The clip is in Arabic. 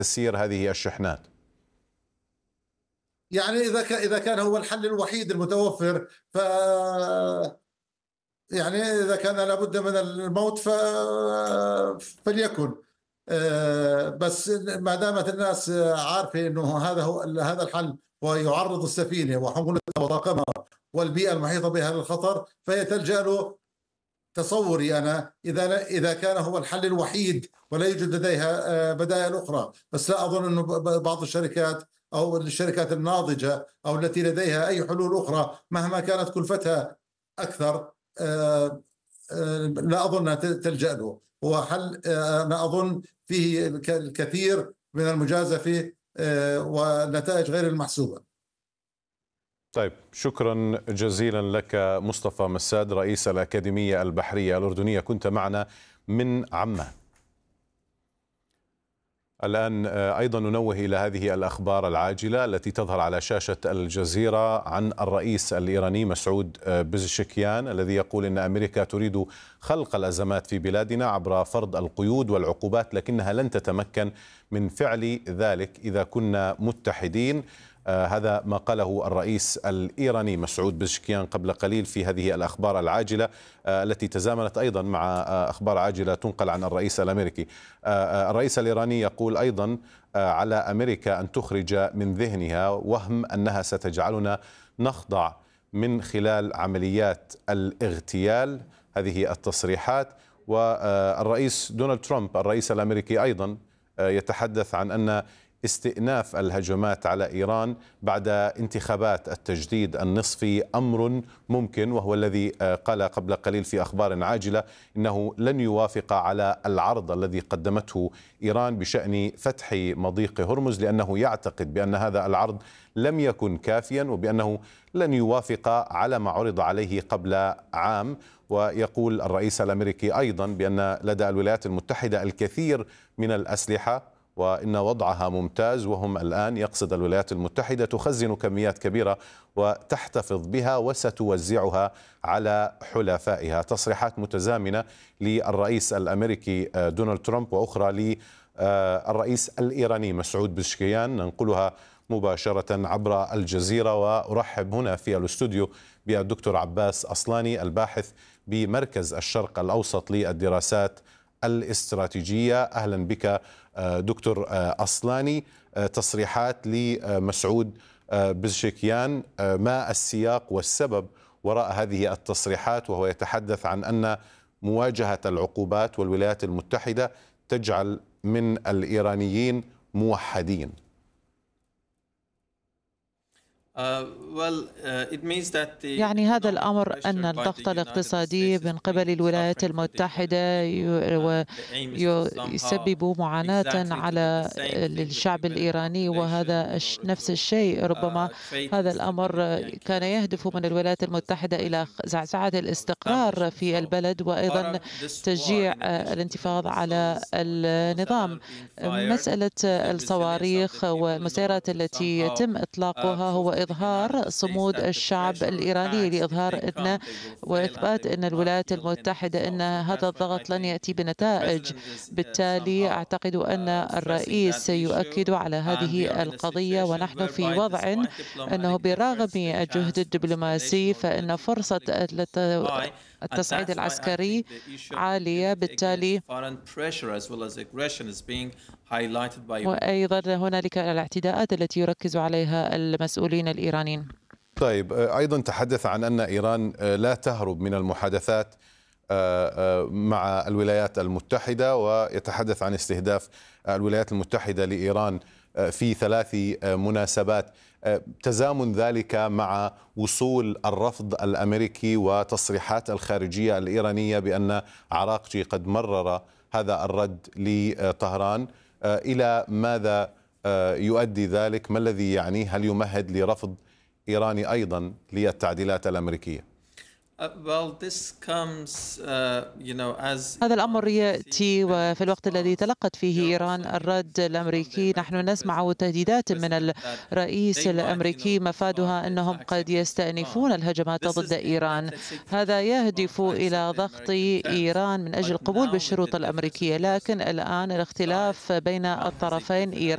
تسيير هذه الشحنات؟ يعني إذا كان هو الحل الوحيد المتوفر، ف يعني إذا كان لابد من الموت فليكن. بس ما دامت الناس عارفة أنه هذا الحل، ويعرض السفينة وحمولتها وطاقمها والبيئة المحيطة بها للخطر، فهي تلجأ له. تصوري أنا إذا كان هو الحل الوحيد ولا يوجد لديها بدائل أخرى. بس لا أظن أنه بعض الشركات أو الشركات الناضجة أو التي لديها أي حلول أخرى مهما كانت كلفتها أكثر، لا أظن تلجأ له. هو حل أنا أظن فيه الكثير من المجازفة والنتائج غير المحسوبة. طيب، شكرا جزيلا لك مصطفى مساد، رئيس الأكاديمية البحرية الأردنية، كنت معنا من عمان. الآن أيضا ننوه إلى هذه الأخبار العاجلة التي تظهر على شاشة الجزيرة عن الرئيس الإيراني مسعود بزشكيان، الذي يقول إن أمريكا تريد خلق الأزمات في بلادنا عبر فرض القيود والعقوبات، لكنها لن تتمكن من فعل ذلك إذا كنا متحدين. هذا ما قاله الرئيس الإيراني مسعود بزشكيان قبل قليل في هذه الأخبار العاجلة التي تزامنت أيضا مع أخبار عاجلة تنقل عن الرئيس الأمريكي. الرئيس الإيراني يقول أيضا على أمريكا أن تخرج من ذهنها وهم أنها ستجعلنا نخضع من خلال عمليات الاغتيال. هذه التصريحات. والرئيس دونالد ترامب الرئيس الأمريكي أيضا يتحدث عن أن استئناف الهجمات على إيران بعد انتخابات التجديد النصفي أمر ممكن، وهو الذي قال قبل قليل في أخبار عاجلة إنه لن يوافق على العرض الذي قدمته إيران بشأن فتح مضيق هرمز، لأنه يعتقد بأن هذا العرض لم يكن كافيا وبأنه لن يوافق على ما عرض عليه قبل عام. ويقول الرئيس الأمريكي أيضا بأن لدى الولايات المتحدة الكثير من الأسلحة وإن وضعها ممتاز، وهم الآن يقصد الولايات المتحدة تخزن كميات كبيرة وتحتفظ بها وستوزعها على حلفائها. تصريحات متزامنة للرئيس الأمريكي دونالد ترامب وأخرى للرئيس الإيراني مسعود بزشكيان، ننقلها مباشرة عبر الجزيرة. وأرحب هنا في الاستوديو بالدكتور عباس أصلاني، الباحث بمركز الشرق الأوسط للدراسات الاستراتيجية. أهلا بك دكتور أصلاني. تصريحات لمسعود بزشكيان، ما السياق والسبب وراء هذه التصريحات وهو يتحدث عن أن مواجهة العقوبات والولايات المتحدة تجعل من الإيرانيين موحدين؟ يعني هذا الأمر أن الضغط الاقتصادي من قبل الولايات المتحدة يسبب معاناة على الشعب الإيراني، وهذا نفس الشيء ربما هذا الأمر كان يهدف من الولايات المتحدة إلى زعزعة الاستقرار في البلد وأيضا تشجيع الانتفاض على النظام. مسألة الصواريخ والمسيرات التي يتم إطلاقها هو إظهار صمود الشعب الإيراني، لإظهار أن وإثبات أن الولايات المتحدة أن هذا الضغط لن يأتي بنتائج. بالتالي أعتقد أن الرئيس يؤكد على هذه القضية، ونحن في وضع أنه برغم الجهد الدبلوماسي فإن فرصة التصعيد العسكري عالية. بالتالي وأيضا هنالك الاعتداءات التي يركز عليها المسؤولين الإيرانيين. طيب، أيضا تحدث عن أن إيران لا تهرب من المحادثات مع الولايات المتحدة، ويتحدث عن استهداف الولايات المتحدة لإيران في 3 مناسبات. تزامن ذلك مع وصول الرفض الأمريكي وتصريحات الخارجية الإيرانية بأن عراقجي قد مرر هذا الرد لطهران. إلى ماذا يؤدي ذلك؟ ما الذي يعنيه؟ هل يمهد لرفض إيراني أيضا للتعديلات الأمريكية؟ هذا الأمر يأتي وفي الوقت الذي تلقت فيه إيران الرد الأمريكي. نحن نسمع تهديدات من الرئيس الأمريكي مفادها أنهم قد يستأنفون الهجمات ضد إيران. هذا يهدف إلى ضغط إيران من أجل القبول بالشروط الأمريكية، لكن الآن الاختلاف بين الطرفين إيران